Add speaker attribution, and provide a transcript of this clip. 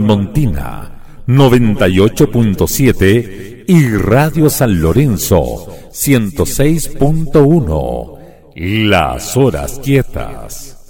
Speaker 1: Salmontina 98.7 y Radio San Lorenzo 106.1. Las Horas Quietas.